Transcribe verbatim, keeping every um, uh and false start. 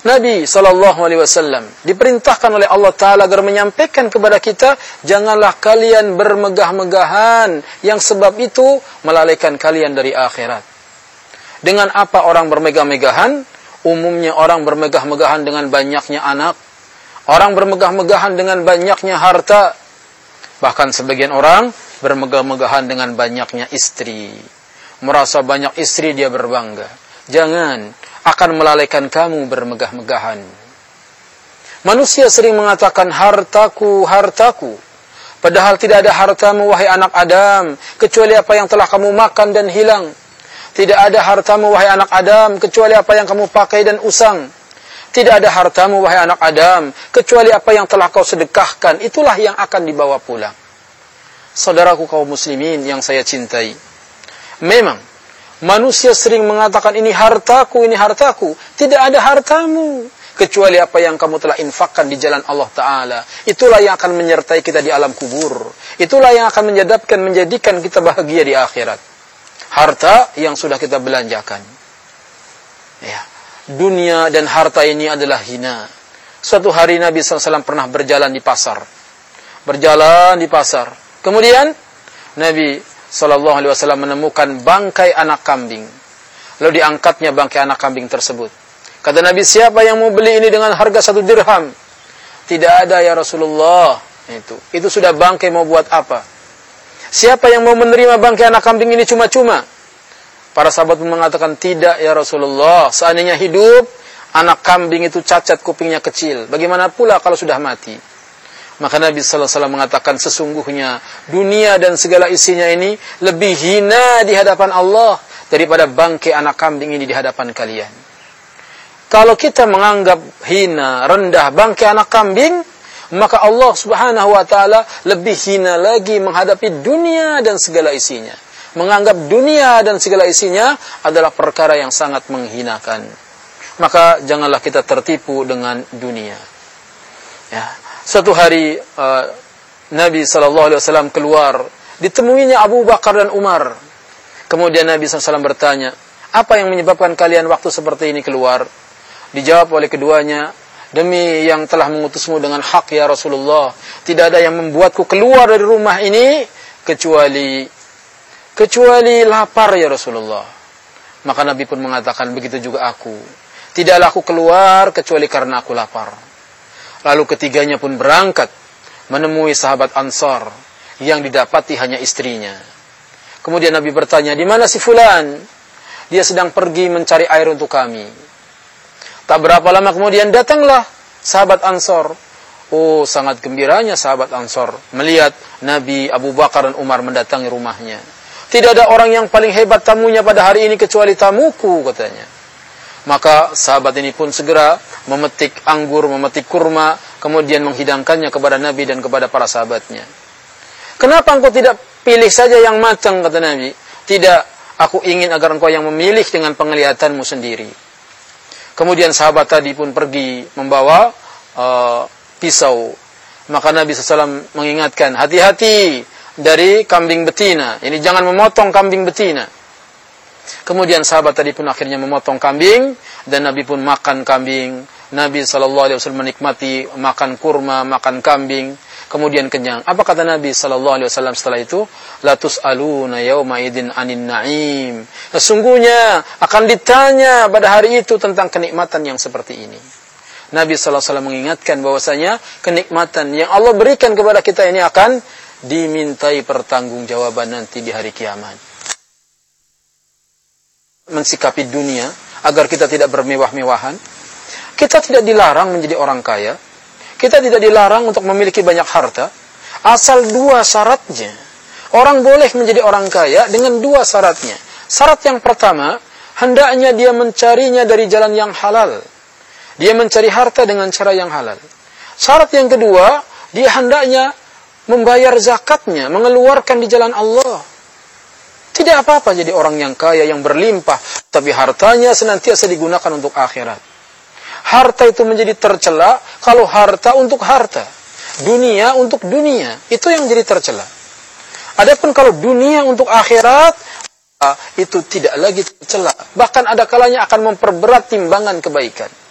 Nabi sallallahu alaihi wasallam diperintahkan oleh Allah Ta'ala agar menyampaikan kepada kita, janganlah kalian bermegah-megahan yang sebab itu melalaikan kalian dari akhirat. Dengan apa orang bermegah-megahan? Umumnya orang bermegah-megahan dengan banyaknya anak, orang bermegah-megahan dengan banyaknya harta, bahkan sebagian orang bermegah-megahan dengan banyaknya istri. Merasa banyak istri dia berbangga. Jangan, akan melalaikan kamu bermegah-megahan. Manusia sering mengatakan hartaku, hartaku. Padahal tidak ada hartamu wahai anak Adam kecuali apa yang telah kamu makan dan hilang. Tidak ada hartamu wahai anak Adam kecuali apa yang kamu pakai dan usang. Tidak ada hartamu wahai anak Adam kecuali apa yang telah kau sedekahkan. Itulah yang akan dibawa pulang. Saudaraku kaum muslimin yang saya cintai, memang manusia sering mengatakan ini hartaku, ini hartaku. Tidak ada hartamu kecuali apa yang kamu telah infakkan di jalan Allah Ta'ala. Itulah yang akan menyertai kita di alam kubur. Itulah yang akan menjadikan, menjadikan kita bahagia di akhirat. Harta yang sudah kita belanjakan. Ya. Dunia dan harta ini adalah hina. Suatu hari Nabi shallallahu alaihi wasallam pernah berjalan di pasar. Berjalan di pasar. Kemudian Nabi Sallallahu Alaihi Wasallam menemukan bangkai anak kambing. Lalu diangkatnya bangkai anak kambing tersebut. Kata Nabi, siapa yang mau beli ini dengan harga satu dirham? Tidak ada ya Rasulullah. Itu, itu sudah bangkai, mau buat apa? Siapa yang mau menerima bangkai anak kambing ini cuma-cuma? Para sahabat pun mengatakan, tidak ya Rasulullah. Seandainya hidup, anak kambing itu cacat, kupingnya kecil. Bagaimana pula kalau sudah mati? Maka Nabi sallallahu alaihi wasallam mengatakan, sesungguhnya dunia dan segala isinya ini lebih hina di hadapan Allah daripada bangkai anak kambing ini di hadapan kalian. Kalau kita menganggap hina, rendah bangkai anak kambing, maka Allah Subhanahu wa taala lebih hina lagi menghadapi dunia dan segala isinya. Menganggap dunia dan segala isinya adalah perkara yang sangat menghinakan. Maka janganlah kita tertipu dengan dunia. Ya. Suatu hari uh, Nabi sallallahu alaihi wasallam keluar, ditemuinya Abu Bakar dan Umar. Kemudian Nabi sallallahu alaihi wasallam bertanya, apa yang menyebabkan kalian waktu seperti ini keluar? Dijawab oleh keduanya, demi yang telah mengutusmu dengan hak ya Rasulullah, tidak ada yang membuatku keluar dari rumah ini kecuali kecuali lapar ya Rasulullah. Maka Nabi pun mengatakan, begitu juga aku, tidaklah aku keluar kecuali karena aku lapar. Lalu ketiganya pun berangkat menemui sahabat Ansar yang didapati hanya istrinya. Kemudian Nabi bertanya, di mana si fulan? Dia sedang pergi mencari air untuk kami. Tak berapa lama kemudian datanglah sahabat Ansar. Oh, sangat gembiranya sahabat Ansar melihat Nabi, Abu Bakar dan Umar mendatangi rumahnya. Tidak ada orang yang paling hebat tamunya pada hari ini kecuali tamuku, katanya. Maka sahabat ini pun segera memetik anggur, memetik kurma, kemudian menghidangkannya kepada Nabi dan kepada para sahabatnya. Kenapa engkau tidak pilih saja yang matang, kata Nabi? Tidak, aku ingin agar engkau yang memilih dengan penglihatanmu sendiri. Kemudian sahabat tadi pun pergi membawa uh, pisau. Maka Nabi shallallahu alaihi wasallam mengingatkan, hati-hati dari kambing betina. Ini jangan memotong kambing betina. Kemudian sahabat tadi pun akhirnya memotong kambing, dan Nabi pun makan kambing. Nabi sallallahu alaihi wasallam menikmati makan kurma, makan kambing, kemudian kenyang. Apa kata Nabi sallallahu alaihi wasallam setelah itu? La tus'aluna yauma idzin 'anil na'im. Sesungguhnya akan ditanya pada hari itu tentang kenikmatan yang seperti ini. Nabi sallallahu alaihi wasallam mengingatkan bahwasanya kenikmatan yang Allah berikan kepada kita ini akan dimintai pertanggungjawaban nanti di hari kiamat. Mensikapi dunia agar kita tidak bermewah-mewahan. Kita tidak dilarang menjadi orang kaya. Kita tidak dilarang untuk memiliki banyak harta. Asal dua syaratnya. Orang boleh menjadi orang kaya dengan dua syaratnya. Syarat yang pertama, hendaknya dia mencarinya dari jalan yang halal. Dia mencari harta dengan cara yang halal. Syarat yang kedua, dia hendaknya membayar zakatnya, mengeluarkan di jalan Allah. Tidak apa-apa jadi orang yang kaya, yang berlimpah, tapi hartanya senantiasa digunakan untuk akhirat. Harta itu menjadi tercela kalau harta untuk harta, dunia untuk dunia, itu yang jadi tercela. Adapun kalau dunia untuk akhirat, itu tidak lagi tercela. Bahkan ada kalanya akan memperberat timbangan kebaikan.